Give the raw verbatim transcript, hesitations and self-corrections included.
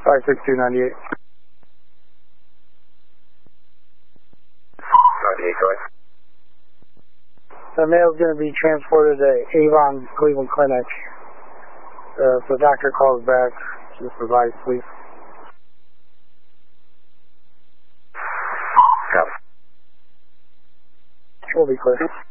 five six two nine eight. ninety-eight, go ahead. The male is going to be transported to Avon Cleveland Clinic. Uh, if the doctor calls back, just advise, please. Copy. We'll be clear.